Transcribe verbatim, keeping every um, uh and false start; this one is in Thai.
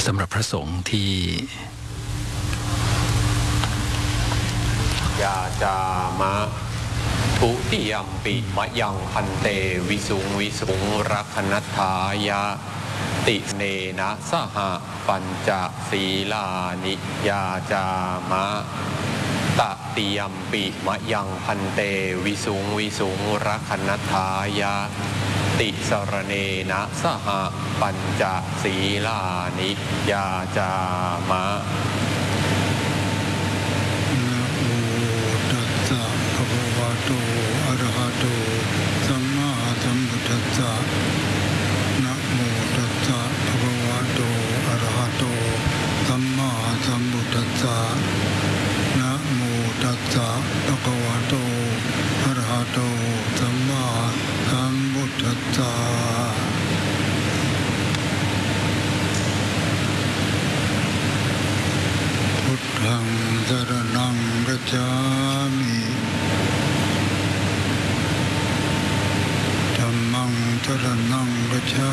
สำหรับพระสงฆ์ที่ยาจามะทุติยมปิมะยังพันเตวิสุงวิสุงรักขณัฏฐายะติเนนะสหปัญจศีลานิยาจามะตติยมปิมะยังพันเตวิสุงวิสุงรักขณัฏฐายะติสรเนนะสหปัญจศีลานิยาจามะโตอะระหะโตสัมมาสัมพุทธัสสะนะโมตัสสะภะคะวะโตอะระหะโตสัมมาสัมพุทธัสสะนะโมตัสสะภะคะวะโตอะระหะโตสัมมาสัมพุทธัสสะพุทธังสรณังคัจฉามิธัมมังสรณังคัจฉา